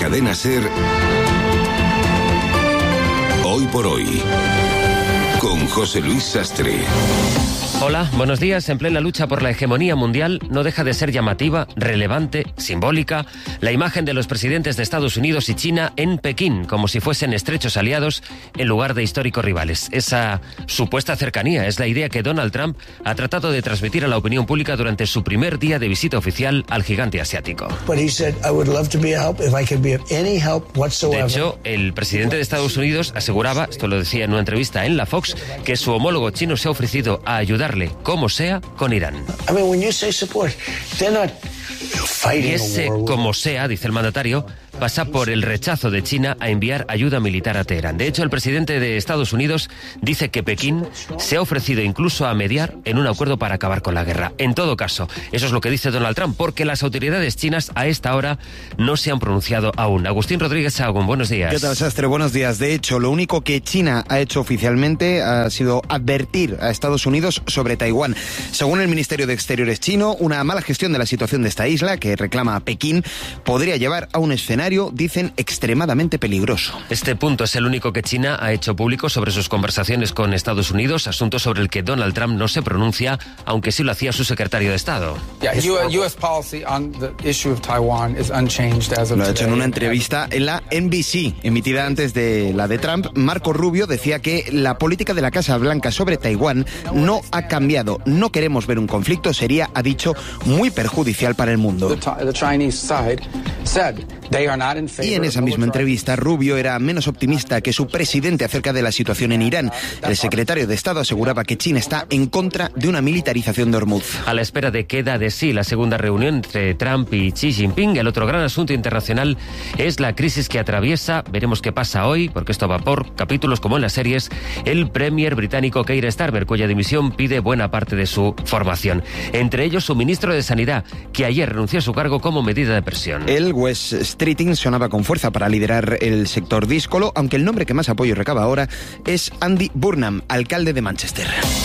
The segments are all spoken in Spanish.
Cadena SER, Hoy por Hoy, con José Luis Sastre. Hola, buenos días. En plena lucha por la hegemonía mundial, no deja de ser llamativa, relevante, simbólica, la imagen de los presidentes de Estados Unidos y China en Pekín, como si fuesen estrechos aliados en lugar de históricos rivales. Esa supuesta cercanía es la idea que Donald Trump ha tratado de transmitir a la opinión pública durante su primer día de visita oficial al gigante asiático. De hecho, el presidente de Estados Unidos aseguraba, esto lo decía en una entrevista en la Fox, que su homólogo chino se ha ofrecido a ayudarle como sea con Irán. Y ese como sea, dice el mandatario, pasa por el rechazo de China a enviar ayuda militar a Teherán. De hecho, el presidente de Estados Unidos dice que Pekín se ha ofrecido incluso a mediar en un acuerdo para acabar con la guerra. En todo caso, eso es lo que dice Donald Trump, porque las autoridades chinas a esta hora no se han pronunciado aún. Agustín Rodríguez Sagún, buenos días. ¿Qué tal, Sastre? Buenos días. De hecho, lo único que China ha hecho oficialmente ha sido advertir a Estados Unidos sobre Taiwán. Según el Ministerio de Exteriores chino, una mala gestión de la situación de esta isla, que reclama a Pekín, podría llevar a un escenario, dicen, extremadamente peligroso. Este punto es el único que China ha hecho público sobre sus conversaciones con Estados Unidos, asunto sobre el que Donald Trump no se pronuncia, aunque sí lo hacía su secretario de Estado. Lo ha hecho en una entrevista en la NBC, emitida antes de la de Trump. Marco Rubio decía que la política de la Casa Blanca sobre Taiwán no ha cambiado. No queremos ver un conflicto, sería, ha dicho, muy perjudicial para el mundo. Y en esa misma entrevista, Rubio era menos optimista que su presidente acerca de la situación en Irán. El secretario de Estado aseguraba que China está en contra de una militarización de Hormuz. A la espera de que da de sí la segunda reunión entre Trump y Xi Jinping, el otro gran asunto internacional es la crisis que atraviesa, veremos qué pasa hoy, porque esto va por capítulos como en las series, el premier británico Keir Starmer, cuya dimisión pide buena parte de su formación. Entre ellos, su ministro de Sanidad, que ayer renunció a su cargo como medida de presión. El West Streeting sonaba con fuerza para liderar el sector díscolo, aunque el nombre que más apoyo recaba ahora es Andy Burnham, alcalde de Manchester.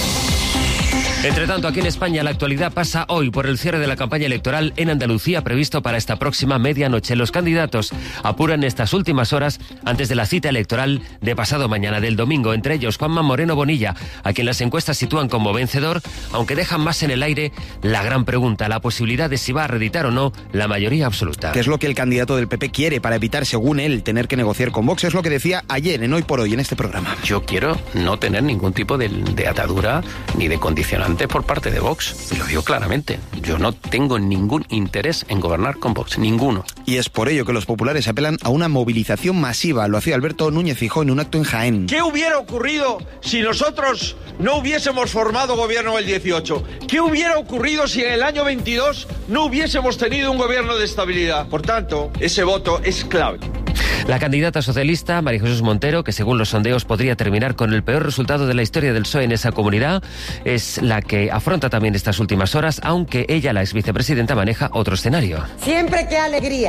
Entre tanto, aquí en España la actualidad pasa hoy por el cierre de la campaña electoral en Andalucía previsto para esta próxima medianoche. Los candidatos apuran estas últimas horas antes de la cita electoral de pasado mañana, del domingo. Entre ellos, Juanma Moreno Bonilla, a quien las encuestas sitúan como vencedor, aunque dejan más en el aire la gran pregunta, la posibilidad de si va a reeditar o no la mayoría absoluta. ¿Qué es lo que el candidato del PP quiere para evitar, según él, tener que negociar con Vox? Es lo que decía ayer en Hoy por Hoy, en este programa. Yo quiero no tener ningún tipo de atadura ni de condicionante por parte de Vox, y lo digo claramente. Yo no tengo ningún interés en gobernar con Vox, ninguno. Y es por ello que los populares apelan a una movilización masiva. Lo hacía Alberto Núñez Feijóo en un acto en Jaén. ¿Qué hubiera ocurrido si nosotros no hubiésemos formado gobierno el 18? ¿Qué hubiera ocurrido si en el año 22 no hubiésemos tenido un gobierno de estabilidad? Por tanto, ese voto es clave. La candidata socialista, María Jesús Montero, que según los sondeos podría terminar con el peor resultado de la historia del PSOE en esa comunidad, es la que afronta también estas últimas horas, aunque ella, la exvicepresidenta, maneja otro escenario. Siempre qué alegría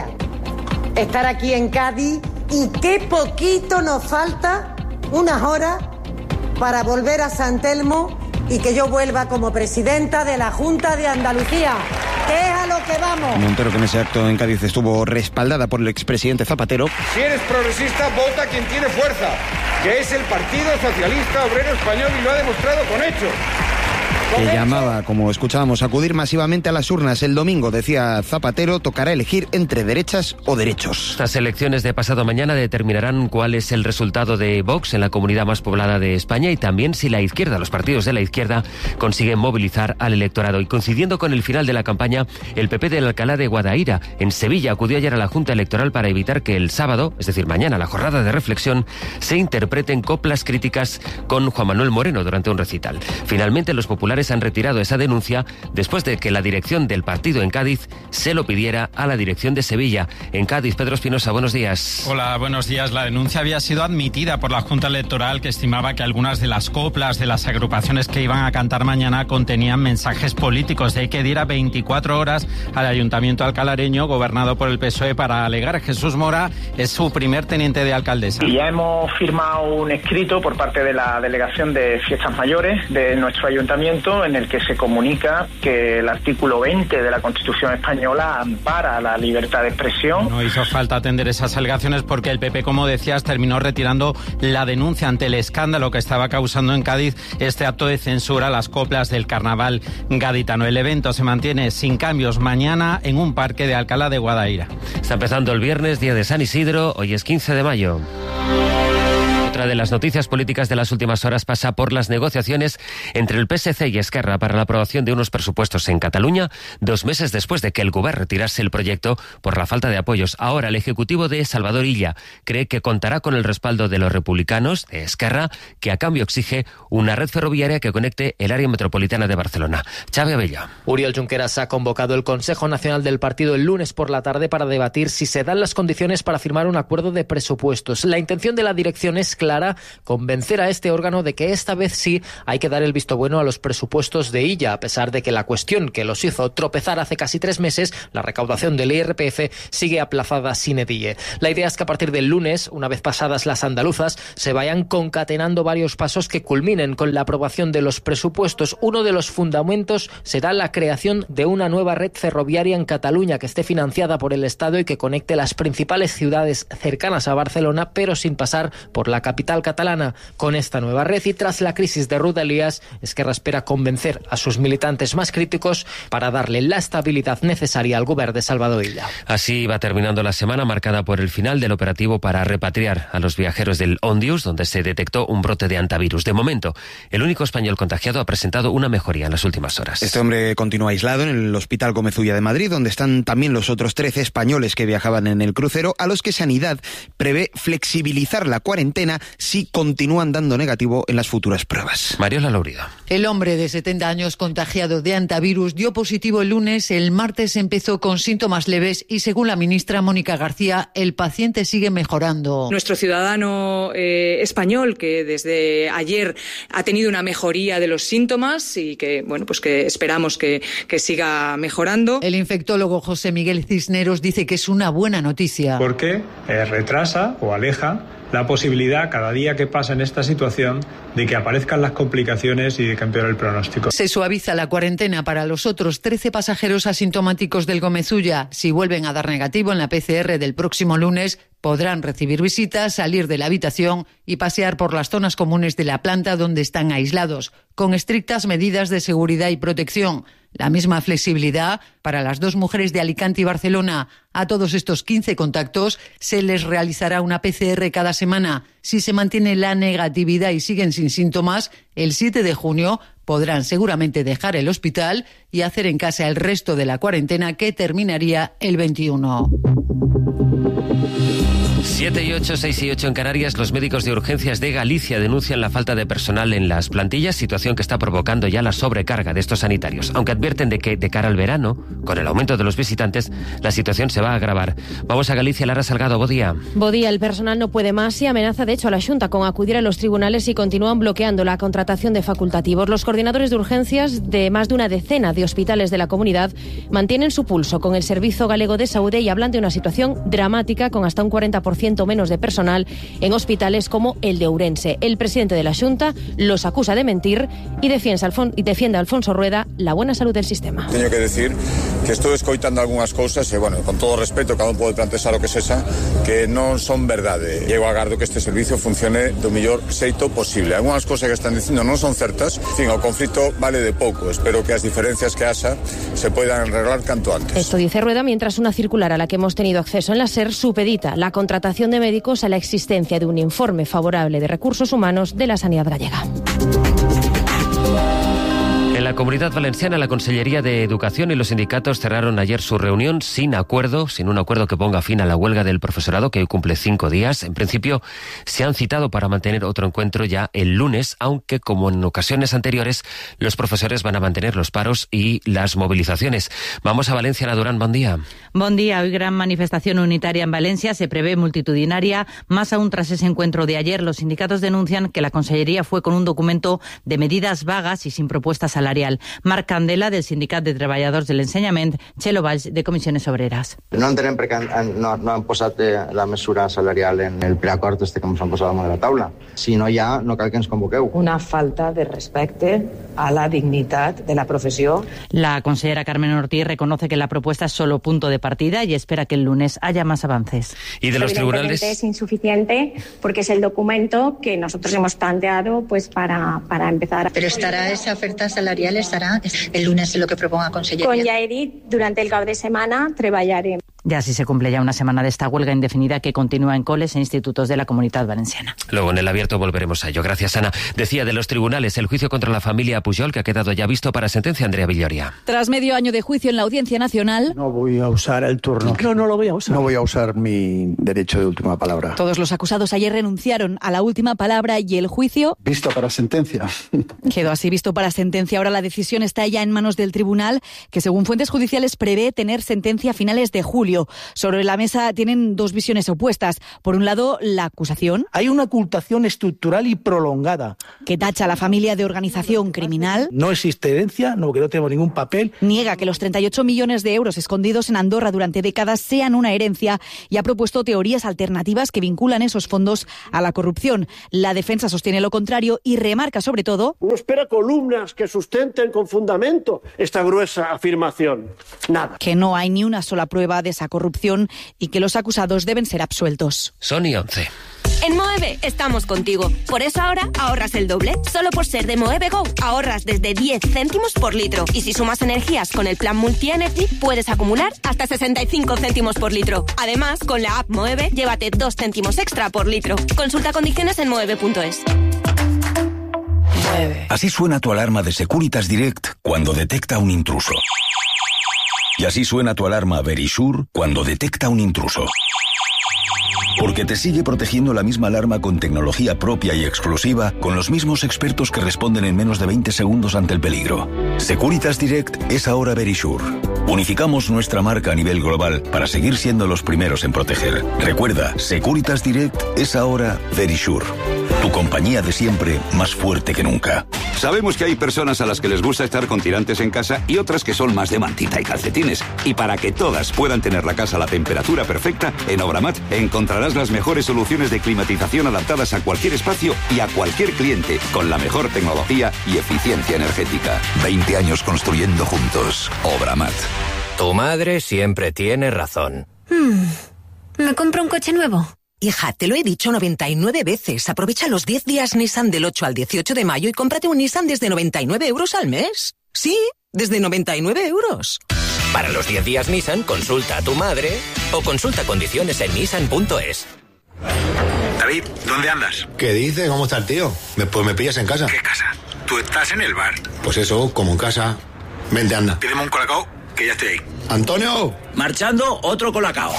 estar aquí en Cádiz, y qué poquito nos falta, unas horas, para volver a San Telmo y que yo vuelva como presidenta de la Junta de Andalucía, que es a lo que vamos. Montero, que en ese acto en Cádiz estuvo respaldada por el expresidente Zapatero. Si eres progresista, vota quien tiene fuerza, que es el Partido Socialista Obrero Español, y lo ha demostrado con hechos. Que llamaba, como escuchábamos, a acudir masivamente a las urnas. El domingo, decía Zapatero, tocará elegir entre derechas o derechos. Estas elecciones de pasado mañana determinarán cuál es el resultado de Vox en la comunidad más poblada de España, y también si la izquierda, los partidos de la izquierda, consiguen movilizar al electorado. Y coincidiendo con el final de la campaña, el PP de Alcalá de Guadaira, en Sevilla, acudió ayer a la Junta Electoral para evitar que el sábado, es decir, mañana, la jornada de reflexión, se interpreten coplas críticas con Juan Manuel Moreno durante un recital. Finalmente, los populares han retirado esa denuncia después de que la dirección del partido en Cádiz se lo pidiera a la dirección de Sevilla. En Cádiz, Pedro Espinosa, buenos días. Hola, buenos días. La denuncia había sido admitida por la Junta Electoral, que estimaba que algunas de las coplas de las agrupaciones que iban a cantar mañana contenían mensajes políticos. De ahí que diera 24 horas al Ayuntamiento alcalareño, gobernado por el PSOE, para alegar. Jesús Mora es su primer teniente de alcaldesa. Y ya hemos firmado un escrito por parte de la Delegación de Fiestas Mayores de nuestro ayuntamiento, documento en el que se comunica que el artículo 20 de la Constitución española ampara la libertad de expresión. No hizo falta atender esas alegaciones porque el PP, como decías, terminó retirando la denuncia ante el escándalo que estaba causando en Cádiz este acto de censura a las coplas del carnaval gaditano. El evento se mantiene sin cambios mañana en un parque de Alcalá de Guadaira. Está empezando el viernes, día de San Isidro, hoy es 15 de mayo. Otra de las noticias políticas de las últimas horas pasa por las negociaciones entre el PSC y Esquerra para la aprobación de unos presupuestos en Cataluña, 2 meses después de que el Govern retirase el proyecto por la falta de apoyos. Ahora el Ejecutivo de Salvador Illa cree que contará con el respaldo de los republicanos, de Esquerra, que a cambio exige una red ferroviaria que conecte el área metropolitana de Barcelona. Xavi Abella. Oriol Junqueras ha convocado el Consejo Nacional del Partido el lunes por la tarde para debatir si se dan las condiciones para firmar un acuerdo de presupuestos. La intención de la dirección es clara: convencer a este órgano de que esta vez sí hay que dar el visto bueno a los presupuestos de Illa, a pesar de que la cuestión que los hizo tropezar hace casi 3 meses, la recaudación del IRPF, sigue aplazada sine die. La idea es que a partir del lunes, una vez pasadas las andaluzas, se vayan concatenando varios pasos que culminen con la aprobación de los presupuestos. Uno de los fundamentos será la creación de una nueva red ferroviaria en Cataluña que esté financiada por el Estado y que conecte las principales ciudades cercanas a Barcelona, pero sin pasar por la capital catalana. Con esta nueva red y tras la crisis de Rodalies, Esquerra espera convencer a sus militantes más críticos para darle la estabilidad necesaria al Govern de Salvador Illa. Así va terminando la semana marcada por el final del operativo para repatriar a los viajeros del Ondius, donde se detectó un brote de antivirus. De momento, el único español contagiado ha presentado una mejoría en las últimas horas. Este hombre continúa aislado en el Hospital Gómez Ulla de Madrid, donde están también los otros 13 españoles que viajaban en el crucero, a los que Sanidad prevé flexibilizar la cuarentena si continúan dando negativo en las futuras pruebas. Mariola Laurida. El hombre de 70 años contagiado de antivirus dio positivo el lunes. El martes empezó con síntomas leves y, según la ministra Mónica García, el paciente sigue mejorando. Nuestro ciudadano español, que desde ayer ha tenido una mejoría de los síntomas y que, bueno, pues que esperamos que siga mejorando. El infectólogo José Miguel Cisneros dice que es una buena noticia. Porque retrasa o aleja la posibilidad, cada día que pasa en esta situación, de que aparezcan las complicaciones y de que empeore el pronóstico. Se suaviza la cuarentena para los otros 13 pasajeros asintomáticos del Gómez Ulla. Si vuelven a dar negativo en la PCR del próximo lunes, podrán recibir visitas, salir de la habitación y pasear por las zonas comunes de la planta donde están aislados, con estrictas medidas de seguridad y protección. La misma flexibilidad para las 2 mujeres de Alicante y Barcelona. A todos estos 15 contactos se les realizará una PCR cada semana. Si se mantiene la negatividad y siguen sin síntomas, el 7 de junio podrán seguramente dejar el hospital y hacer en casa el resto de la cuarentena, que terminaría el 21. 7 y 8, 6 y 8 en Canarias. Los médicos de urgencias de Galicia denuncian la falta de personal en las plantillas, situación que está provocando ya la sobrecarga de estos sanitarios, aunque advierten de que de cara al verano, con el aumento de los visitantes, la situación se va a agravar. Vamos a Galicia. Lara Salgado, Bodía. Bodía, el personal no puede más y amenaza de hecho a la Xunta con acudir a los tribunales y continúan bloqueando la contratación de facultativos. Los coordinadores de urgencias de más de una decena de hospitales de la comunidad mantienen su pulso con el Servicio Galego de Saúde y hablan de una situación dramática con hasta un 40% menos de personal en hospitales como el de Ourense. El presidente de la Xunta los acusa de mentir y defiende a Alfonso Rueda la buena salud del sistema. Teño que decir que estou escoitando algunhas cousas e, bueno, con todo respeto, cada un pode plantexar o que sexa, que non son verdade. Eu agardo que este servicio funcione do mellor xeito posible. Algunhas cousas que están dicindo non son certas. En fin, o conflito vale de pouco. Espero que as diferencias que haxa se poidan arreglar canto antes. Esto dice Rueda mientras una circular a la que hemos tenido acceso en la SER supedita la contratación de médicos a la existencia de un informe favorable de recursos humanos de la sanidad gallega. En la Comunidad Valenciana, la Consellería de Educación y los sindicatos cerraron ayer su reunión sin un acuerdo que ponga fin a la huelga del profesorado, que hoy cumple 5 días. En principio, se han citado para mantener otro encuentro ya el lunes, aunque, como en ocasiones anteriores, los profesores van a mantener los paros y las movilizaciones. Vamos a Valencia, Ana Durán, buen día. Buen día. Hoy gran manifestación unitaria en Valencia, se prevé multitudinaria, más aún tras ese encuentro de ayer. Los sindicatos denuncian que la Consellería fue con un documento de medidas vagas y sin propuesta salarial. Marc Candela, del Sindicat de Treballadors de l'Ensenyament, Txelo Valls, de Comissiones Obreras. No entenem perquè no han posat la mesura salarial en el preacord que ens han posat damunt de la taula. Si no hi ha, no cal que ens convoqueu. Una falta de respecte a la dignidad de la profesión. La consellera Carmen Ortiz reconoce que la propuesta es solo punto de partida y espera que el lunes haya más avances. Y de los tribunales es insuficiente porque es el documento que nosotros hemos planteado pues para empezar. Pero estará esa oferta salarial, estará el lunes en lo que proponga Consellería. Con Yaedit, durante el cap de semana, treballarem. Ya así se cumple ya una semana de esta huelga indefinida que continúa en coles e institutos de la Comunitat Valenciana. Luego en el abierto volveremos a ello. Gracias, Ana. Decía de los tribunales, el juicio contra la familia Pujol, que ha quedado ya visto para sentencia. Andrea Villoria. Tras medio año de juicio en la Audiencia Nacional... No voy a usar el turno. No lo voy a usar. No voy a usar mi derecho de última palabra. Todos los acusados ayer renunciaron a la última palabra y el juicio... Visto para sentencia. Quedó así visto para sentencia. Ahora la decisión está ya en manos del tribunal, que según fuentes judiciales prevé tener sentencia a finales de julio. Sobre la mesa tienen dos visiones opuestas. Por un lado, la acusación. Hay una ocultación estructural y prolongada. Que tacha a la familia de organización criminal. No existe herencia, que no tenemos ningún papel. Niega que los 38 millones de euros escondidos en Andorra durante décadas sean una herencia y ha propuesto teorías alternativas que vinculan esos fondos a la corrupción. La defensa sostiene lo contrario y remarca sobre todo... Uno espera columnas que sustenten con fundamento esta gruesa afirmación. Nada. Que no hay ni una sola prueba de esa corrupción y que los acusados deben ser absueltos. Sony 11. En Moeve estamos contigo. Por eso ahora ahorras el doble. Solo por ser de Moeve Go ahorras desde 10 céntimos por litro. Y si sumas energías con el plan Multi-Energy, puedes acumular hasta 65 céntimos por litro. Además, con la app Moeve, llévate 2 céntimos extra por litro. Consulta condiciones en moeve.es. Así suena tu alarma de Securitas Direct cuando detecta un intruso. Y así suena tu alarma Verisure cuando detecta un intruso. Porque te sigue protegiendo la misma alarma con tecnología propia y exclusiva, con los mismos expertos que responden en menos de 20 segundos ante el peligro. Securitas Direct es ahora Verisure. Unificamos nuestra marca a nivel global para seguir siendo los primeros en proteger. Recuerda, Securitas Direct es ahora Verisure. Tu compañía de siempre, más fuerte que nunca. Sabemos que hay personas a las que les gusta estar con tirantes en casa y otras que son más de mantita y calcetines. Y para que todas puedan tener la casa a la temperatura perfecta, en Obramat encontrarás las mejores soluciones de climatización adaptadas a cualquier espacio y a cualquier cliente, con la mejor tecnología y eficiencia energética. 20 años construyendo juntos. Obramat. Tu madre siempre tiene razón. ¿Me compro un coche nuevo? Hija, te lo he dicho 99 veces. Aprovecha los 10 días Nissan del 8 al 18 de mayo y cómprate un Nissan desde 99 euros al mes. Sí, desde 99 euros. Para los 10 días Nissan, consulta a tu madre o consulta condiciones en nissan.es. David, ¿dónde andas? ¿Qué dices? ¿Cómo está el tío? Pues me pillas en casa. ¿Qué casa? Tú estás en el bar. Pues eso, como en casa. Vente, anda. Pídeme un colacao, que ya estoy ahí. ¡Antonio! Marchando, otro colacao.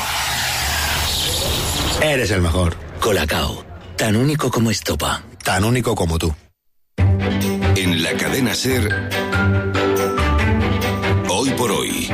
Eres el mejor. Colacao, tan único como estopa. Tan único como tú. En la cadena SER, Hoy por Hoy,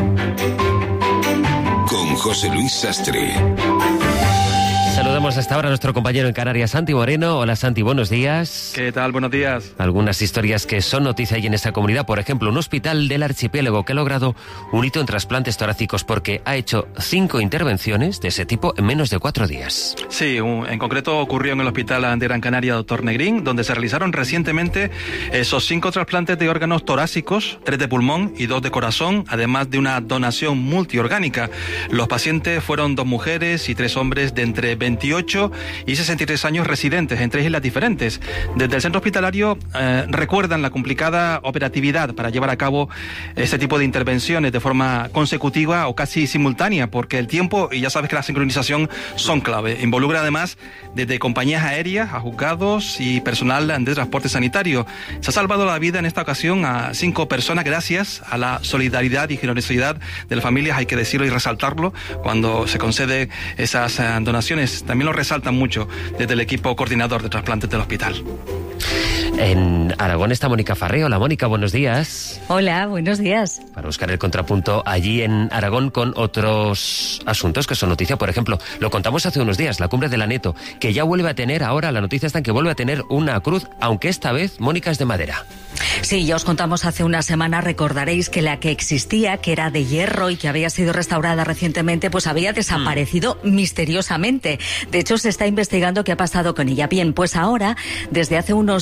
con José Luis Sastre. Saludamos hasta ahora a nuestro compañero en Canarias, Santi Moreno. Hola, Santi, buenos días. ¿Qué tal? Buenos días. Algunas historias que son noticia ahí en esta comunidad. Por ejemplo, un hospital del archipiélago que ha logrado un hito en trasplantes torácicos porque ha hecho 5 intervenciones de ese tipo en menos de 4 días. Sí, en concreto ocurrió en el Hospital de Gran Canaria Dr. Negrín, donde se realizaron recientemente esos 5 trasplantes de órganos torácicos, 3 de pulmón y 2 de corazón, además de una donación multiorgánica. Los pacientes fueron 2 mujeres y 3 hombres de entre 28 y 63 años residentes en 3 islas diferentes. Desde el centro hospitalario recuerdan la complicada operatividad para llevar a cabo este tipo de intervenciones de forma consecutiva o casi simultánea, porque el tiempo, y ya sabes que la sincronización son clave. Involucra además desde compañías aéreas a juzgados y personal de transporte sanitario. Se ha salvado la vida en esta ocasión a 5 personas gracias a la solidaridad y generosidad de las familias, hay que decirlo y resaltarlo, cuando se conceden esas donaciones. También lo resaltan mucho desde el equipo coordinador de trasplantes del hospital. En Aragón está Mónica Farré. Hola, Mónica, buenos días. Hola, buenos días. Para buscar el contrapunto allí en Aragón con otros asuntos que son noticia. Por ejemplo, lo contamos hace unos días, la cumbre de la Neto, que ya vuelve a tener ahora, la noticia está en que vuelve a tener una cruz, aunque esta vez, Mónica, es de madera. Sí, ya os contamos hace una semana, recordaréis que la que existía, que era de hierro y que había sido restaurada recientemente, pues había desaparecido misteriosamente. De hecho, se está investigando qué ha pasado con ella. Bien, pues ahora, desde hace unos días,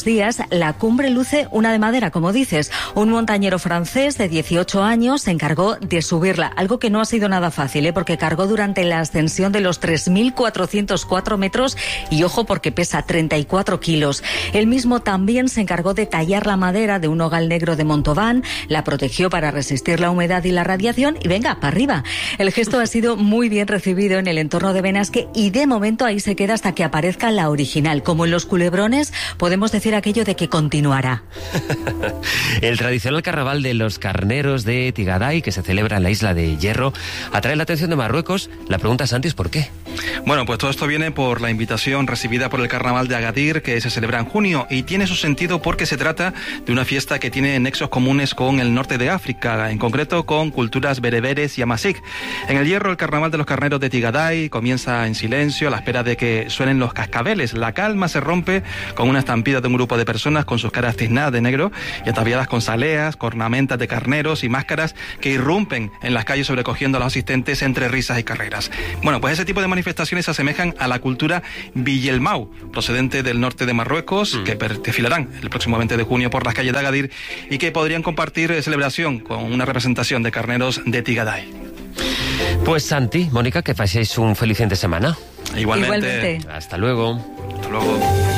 la cumbre luce una de madera, como dices. Un montañero francés de 18 años se encargó de subirla, algo que no ha sido nada fácil, porque cargó durante la ascensión de los 3.404 metros y ojo porque pesa 34 kilos. Él mismo también se encargó de tallar la madera de un nogal negro de Montauban, la protegió para resistir la humedad y la radiación y venga, para arriba. El gesto ha sido muy bien recibido en el entorno de Benasque y de momento ahí se queda hasta que aparezca la original. Como en los culebrones, podemos decir aquello de que continuará. El tradicional carnaval de los carneros de Tigaday, que se celebra en la isla de Hierro, atrae la atención de Marruecos. La pregunta, Santi, es ¿por qué? Bueno, pues todo esto viene por la invitación recibida por el carnaval de Agadir, que se celebra en junio, y tiene su sentido porque se trata de una fiesta que tiene nexos comunes con el norte de África, en concreto con culturas bereberes y amasik. En el Hierro, el carnaval de los carneros de Tigaday comienza en silencio a la espera de que suenen los cascabeles. La calma se rompe con una estampida de un grupo de personas con sus caras tiznadas de negro y ataviadas con saleas, cornamentas de carneros y máscaras que irrumpen en las calles sobrecogiendo a los asistentes entre risas y carreras. Bueno, pues ese tipo de manifestaciones se asemejan a la cultura Villemau, procedente del norte de Marruecos, que desfilarán el próximo 20 de junio por las calles de Agadir y que podrían compartir celebración con una representación de carneros de Tigaday. Pues Santi, Mónica, que paséis un feliz fin de semana. Igualmente. Hasta luego. Hasta luego.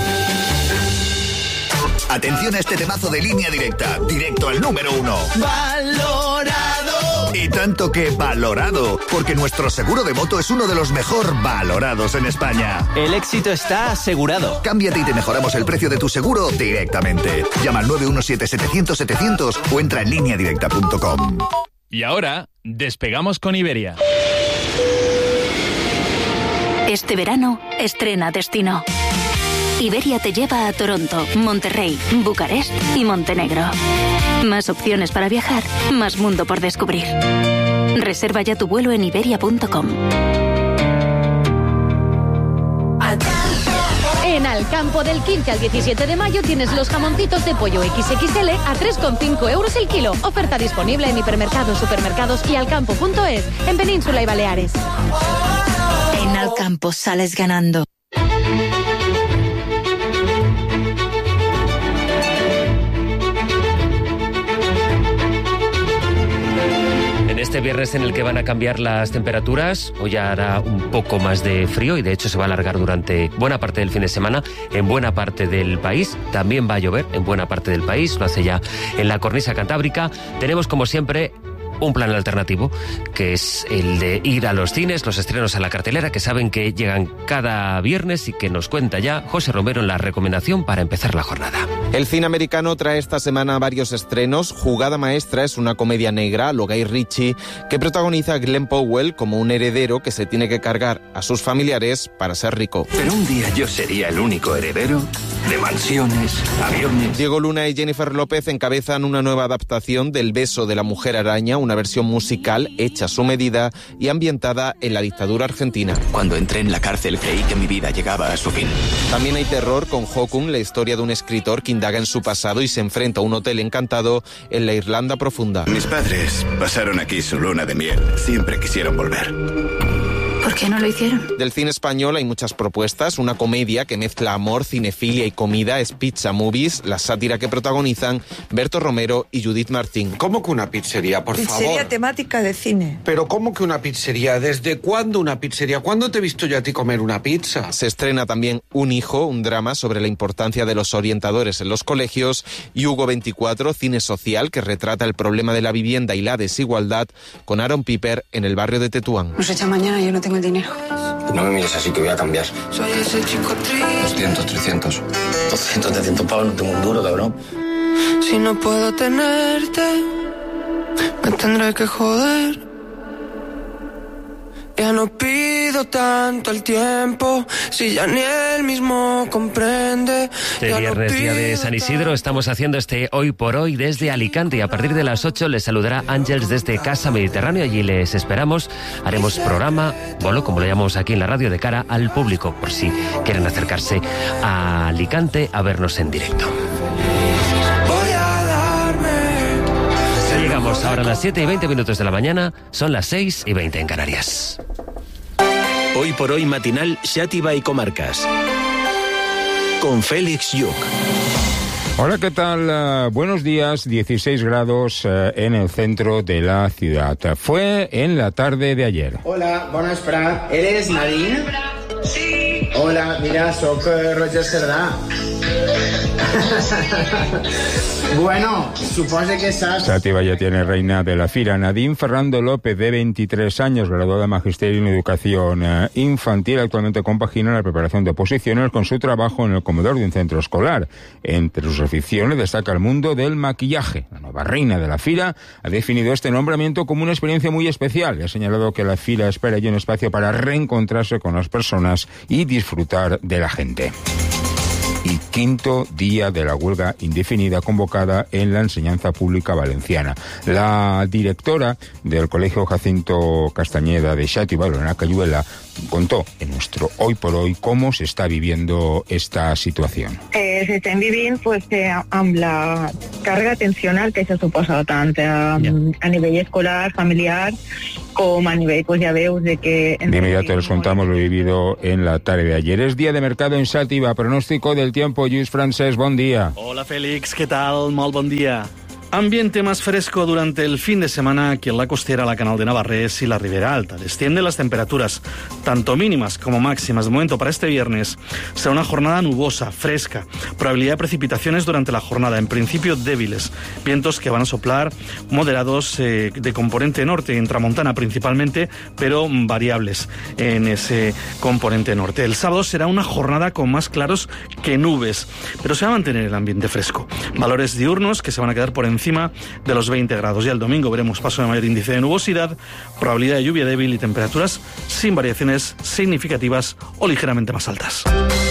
Atención a este temazo de Línea Directa, directo al número 1. ¡Valorado! Y tanto que valorado, porque nuestro seguro de moto es uno de los mejor valorados en España. El éxito está asegurado. Cámbiate y te mejoramos el precio de tu seguro directamente. Llama al 917-700-700 o entra en lineadirecta.com. Y ahora, despegamos con Iberia. Este verano, estrena destino. Iberia te lleva a Toronto, Monterrey, Bucarest y Montenegro. Más opciones para viajar, más mundo por descubrir. Reserva ya tu vuelo en iberia.com. En Alcampo, del 15 al 17 de mayo tienes los jamoncitos de pollo XXL a 3,5 euros el kilo. Oferta disponible en hipermercados, supermercados y alcampo.es, en Península y Baleares. En Alcampo sales ganando. Este viernes en el que van a cambiar las temperaturas, hoy hará un poco más de frío y de hecho se va a alargar durante buena parte del fin de semana en buena parte del país. También va a llover en buena parte del país, lo hace ya en la cornisa cantábrica. Tenemos como siempre un plan alternativo, que es el de ir a los cines, los estrenos a la cartelera, que saben que llegan cada viernes y que nos cuenta ya José Romero en la recomendación para empezar la jornada. El cine americano trae esta semana varios estrenos. Jugada Maestra es una comedia negra, lo Guy Ritchie, que protagoniza a Glenn Powell como un heredero que se tiene que cargar a sus familiares para ser rico. Pero un día yo sería el único heredero de mansiones, aviones... Diego Luna y Jennifer López encabezan una nueva adaptación del Beso de la Mujer Araña, una versión musical hecha a su medida y ambientada en la dictadura argentina. Cuando entré en la cárcel creí que mi vida llegaba a su fin. También hay terror con Hokun, la historia de un escritor que indaga en su pasado y se enfrenta a un hotel encantado en la Irlanda profunda. Mis padres pasaron aquí su luna de miel. Siempre quisieron volver. ¿Por qué no lo hicieron? Del cine español hay muchas propuestas. Una comedia que mezcla amor, cinefilia y comida es Pizza Movies, la sátira que protagonizan Berto Romero y Judith Martín. ¿Cómo que una pizzería, por favor? Pizzería temática de cine. ¿Pero cómo que una pizzería? ¿Desde cuándo una pizzería? ¿Cuándo te he visto yo a ti comer una pizza? Se estrena también Un hijo, un drama sobre la importancia de los orientadores en los colegios, y Hugo 24, cine social que retrata el problema de la vivienda y la desigualdad, con Aaron Piper en el barrio de Tetuán. Nos echa mañana, yo no tengo el dinero. No me mires así que voy a cambiar. Soy ese chico triste. 200, 300. 200, 300 pavos, no tengo un duro, cabrón. Si no puedo tenerte, me tendré que joder. Ya no pido tanto el tiempo, si ya ni él mismo comprende. Este viernes, día de San Isidro, estamos haciendo este Hoy por Hoy desde Alicante y a partir de las 8 les saludará Ángels desde Casa Mediterráneo. Allí les esperamos. Haremos programa, bolo, como lo llamamos aquí en la radio, de cara al público, por si quieren acercarse a Alicante a vernos en directo. Llegamos ahora a las 7:20 de la mañana, son las 6:20 en Canarias. Hoy por Hoy matinal Xàtiva y Comarcas. Con Félix Lluc. Hola, ¿qué tal? Buenos días, 16 grados en el centro de la ciudad. Fue en la tarde de ayer. Hola, bona vesprada. ¿Eres Nadine? Sí. Hola, mira, soc Roger Cerdà. Bueno, supongo que sabes. Xàtiva ya tiene reina de la fira. Nadine Ferrando López, de 23 años, graduada de Magisterio en Educación Infantil, actualmente compagina la preparación de oposiciones con su trabajo en el comedor de un centro escolar. Entre sus aficiones destaca el mundo del maquillaje. La nueva reina de la fira ha definido este nombramiento como una experiencia muy especial y ha señalado que la fira espera allí un espacio para reencontrarse con las personas y disfrutar de la gente. Y quinto día de la huelga indefinida convocada en la enseñanza pública valenciana. La directora del Colegio Jacinto Castañeda de Xàtiva, Lorena Cayuela, contó en nuestro Hoy por Hoy cómo se está viviendo esta situación. S'estem vivint amb la càrrega tensional que això suposa tant a nivell escolar, familiar, com a nivell, ya veus de que... De inmediato les contamos lo vivido en la tarde de ayer. Es día de mercado en Xàtiva. Pronóstico del tiempo, Lluís Francés, buen día. Hola Félix, ¿qué tal? Molt bon día. Ambiente más fresco durante el fin de semana aquí en la costera, la Canal de Navarrés y la Ribera Alta. Descienden las temperaturas, tanto mínimas como máximas. De momento para este viernes será una jornada nubosa, fresca. Probabilidad de precipitaciones durante la jornada, en principio débiles. Vientos que van a soplar moderados de componente norte, en Tramontana principalmente, pero variables en ese componente norte. El sábado será una jornada con más claros que nubes, pero se va a mantener el ambiente fresco. Valores diurnos que se van a quedar por encima de los 20 grados. Ya el domingo veremos paso de mayor índice de nubosidad, probabilidad de lluvia débil y temperaturas sin variaciones significativas o ligeramente más altas.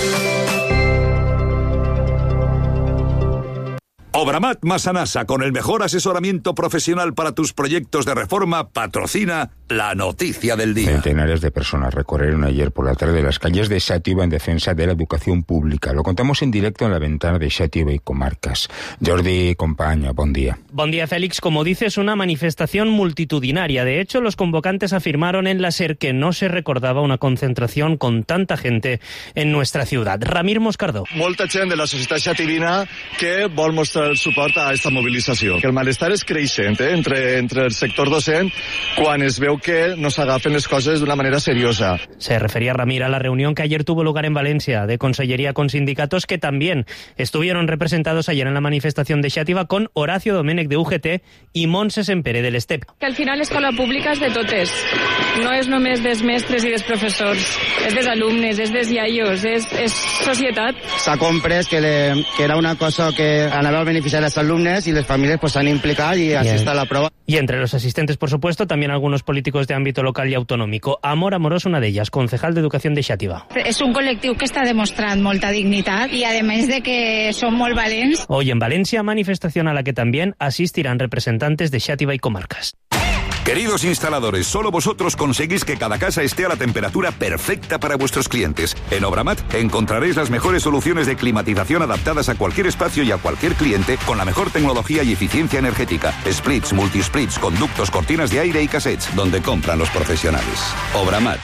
Obramat Masanasa, con el mejor asesoramiento profesional para tus proyectos de reforma, patrocina la noticia del día. Centenares de personas recorrieron ayer por la tarde las calles de Xàtiva en defensa de la educación pública. Lo contamos en directo en la ventana de Xàtiva y Comarcas. Jordi Compaña, buen día. Buen día, Félix. Como dices, una manifestación multitudinaria. De hecho, los convocantes afirmaron en la SER que no se recordaba una concentración con tanta gente en nuestra ciudad. Ramir Moscardó. Molta gent de la societat xativina que vol mostrar el suport a esta mobilització. Que el malestar és creixent entre el sector docent quan es veu que no s'agafen les coses d'una manera seriosa. Se refería Ramir a la reunión que ayer tuvo lugar en Valencia de consellería con sindicatos que también estuvieron representados ayer en la manifestación de Xàtiva con Horacio Domènech de UGT i Montse Sempere de l'ESTEP. Que al final l'escola pública és de totes. No és només dels mestres i dels professors, és dels alumnes, és dels iaios, és societat. S'ha comprès que era una cosa que anava a beneficiar a los alumnos y las familias pues han implicado y así está la prueba. Y entre los asistentes, por supuesto, también algunos políticos de ámbito local y autonómico. Amor Amorós, una de ellas, concejal de Educación de Xàtiva. És un col·lectiu que està demostrant molta dignitat y además de que són molt valents. Hoy en Valencia, manifestación a la que también asistirán representantes de Xàtiva y Comarcas. Queridos instaladores, solo vosotros conseguís que cada casa esté a la temperatura perfecta para vuestros clientes. En Obramat encontraréis las mejores soluciones de climatización adaptadas a cualquier espacio y a cualquier cliente con la mejor tecnología y eficiencia energética. Splits, multisplits, conductos, cortinas de aire y cassettes, donde compran los profesionales. Obramat.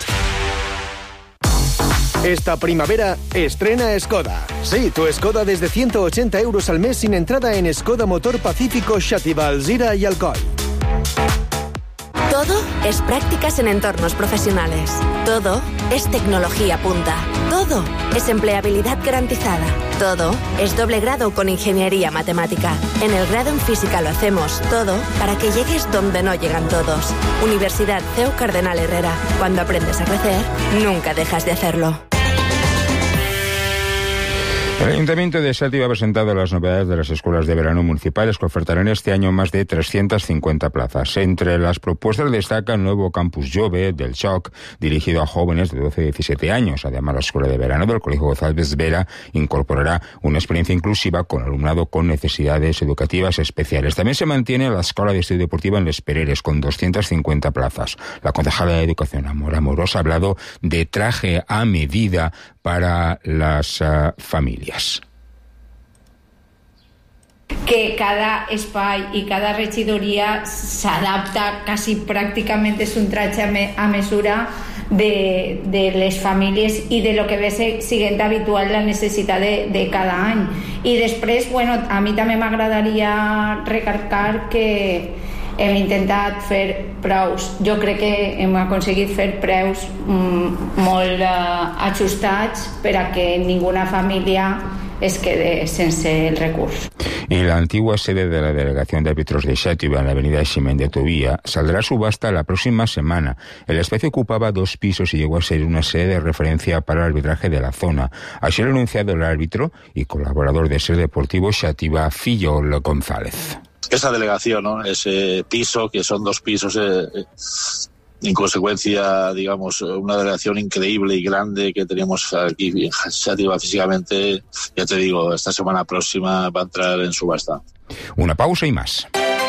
Esta primavera estrena Skoda. Sí, tu Skoda desde 180 euros al mes sin entrada en Skoda Motor Pacífico, Xàtiva, Alzira y Alcoi. Todo es prácticas en entornos profesionales. Todo es tecnología punta. Todo es empleabilidad garantizada. Todo es doble grado con ingeniería matemática. En el grado en física lo hacemos todo para que llegues donde no llegan todos. Universidad CEU Cardenal Herrera. Cuando aprendes a crecer, nunca dejas de hacerlo. El Ayuntamiento de Xàtiva ha presentado las novedades de las escuelas de verano municipales que ofertarán este año más de 350 plazas. Entre las propuestas destaca el nuevo campus Jove del Xoc, dirigido a jóvenes de 12 a 17 años. Además, la escuela de verano del Colegio González Vera incorporará una experiencia inclusiva con alumnado con necesidades educativas especiales. También se mantiene la Escuela de Estudio Deportiva en Les Pereres, con 250 plazas. La concejala de Educación, Amor Amorós, ha hablado de traje a medida para las familias. Que cada espai i cada regidoria s'adapta, quasi pràcticament és un traje a mesura de les famílies i de lo que ve siguent habitual la necessitat de cada any. I després, bueno, a mi també m'agradaria recalcar que hem intentat fer preus. Jo crec que hem aconseguit fer preus molt ajustats per a que ninguna família es quede sense el recurs. Y la antigua sede de la Delegación de Árbitros de Xàtiva en la avenida Ximen de Tobía saldrá a subasta la próxima semana. El espacio ocupaba 2 pisos y llegó a ser una sede de referencia para el arbitraje de la zona. Así lo ha anunciado el árbitro y colaborador de Ser Deportivo Xàtiva, Fillol González. Esa delegación, ¿no? Ese piso, que son 2 pisos, en consecuencia, digamos, una delegación increíble y grande que tenemos aquí en Xàtiva físicamente, ya te digo, esta semana próxima va a entrar en subasta. Una pausa y más.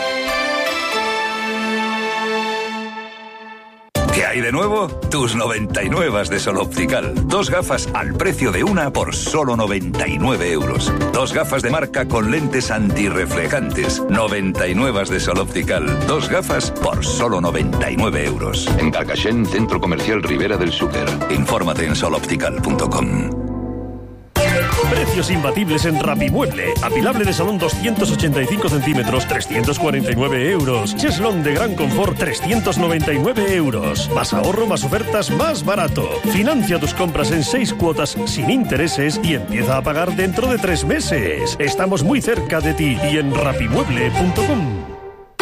¿Qué hay de nuevo? Tus 99 de Sol Optical. 2 gafas al precio de una por solo 99 euros. 2 gafas de marca con lentes antirreflejantes. 99 de Sol Optical. 2 gafas por solo 99 euros. En Carcaixent, Centro Comercial Ribera del Súper. Infórmate en soloptical.com. Precios imbatibles en Rapimueble. Apilable de salón 285 centímetros, 349 euros. Cheslón de gran confort, 399 euros. Más ahorro, más ofertas, más barato. Financia tus compras en 6 cuotas sin intereses y empieza a pagar dentro de 3 meses. Estamos muy cerca de ti y en rapimueble.com.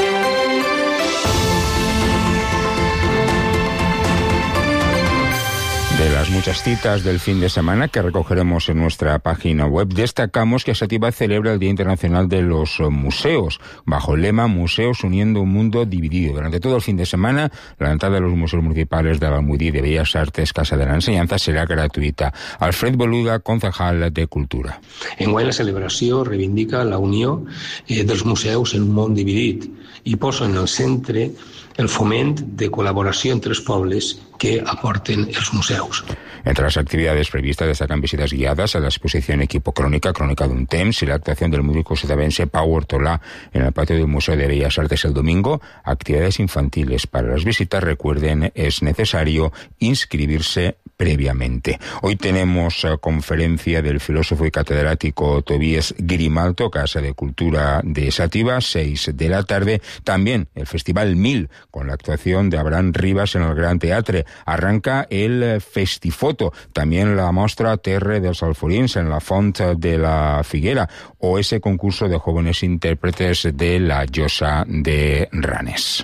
De las muchas citas del fin de semana que recogeremos en nuestra página web, destacamos que Xàtiva celebra el Día Internacional de los Museos, bajo el lema Museos uniendo un mundo dividido. Durante todo el fin de semana, la entrada de los museos municipales de Almudí, de Bellas Artes, Casa de la Ensenyança, serà gratuïta. Alfred Boluda, concejal de Cultura. Enguany la celebració reivindica la unió dels museus en un món dividit i posa en el centre el foment de col·laboració entre els pobles que aporten els museus. Entre las actividades previstas destacan visitas guiadas a la exposición Equipo Crónica, Crónica d'un Temps, y la actuación del músico setavense Pau Hortolà en el patio del Museo de Bellas Artes el domingo. Actividades infantiles. Para las visitas, recuerden, es necesario inscribirse previamente. Hoy tenemos conferencia del filósofo y catedrático Tobías Grimalto, Casa de Cultura de Xàtiva, 6 de la tarde. También el Festival 1000, con la actuación de Abraham Rivas en el Gran Teatre. Arranca el Festifoto, también la mostra Terre dels Alforins en la Font de la Figuera, o ese concurso de jóvenes intérpretes de la Llosa de Ranes.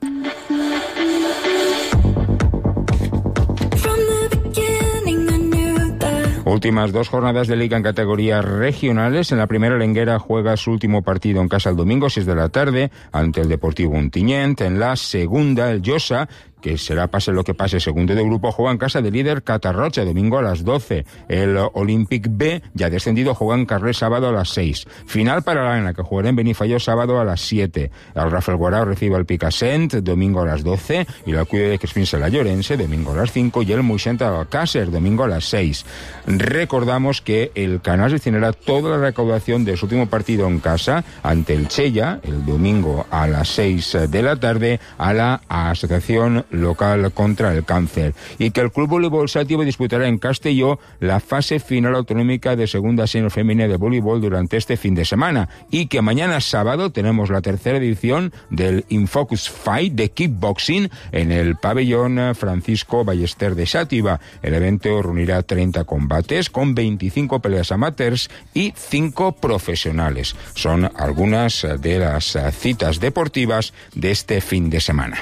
Últimas 2 jornadas de Liga en categorías regionales. En la primera, Lenguera juega su último partido en casa el domingo, 6 de la tarde, ante el Deportivo Ontinyent. En la segunda, el Llosa, que será pase lo que pase segundo de grupo, juega en casa del líder Catarroja, domingo a las 12. El Olympic B, ya descendido, juega en Carrer sábado a las 6. Final para l'Anna, que jugará en Benifaió sábado a las 7. El Rafael Guarao recibe al Picassent, domingo a las 12. Y la Cuida de Crespins a la Llorense, domingo a las 5. Y el Moixent al Alcácer, domingo a las 6. Recordamos que el Canals destinará toda la recaudación de su último partido en casa ante el Chella, el domingo a las 6 de la tarde, a la Asociación Local contra el Cáncer, y que el Club Voleibol Xàtiva disputará en Castelló la fase final autonómica de segunda senior femenina de voleibol durante este fin de semana, y que mañana sábado tenemos la tercera edición del Infocus Fight de kickboxing en el pabellón Francisco Ballester de Xàtiva. El evento reunirá 30 combates con 25 peleas amateurs y 5 profesionales. Son algunas de las citas deportivas de este fin de semana.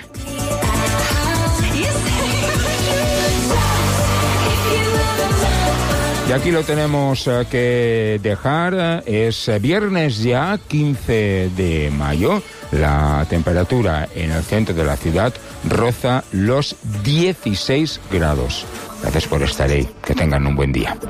Y aquí lo tenemos que dejar. Es viernes ya, 15 de mayo. La temperatura en el centro de la ciudad roza los 16 grados. Gracias por estar ahí. Que tengan un buen día.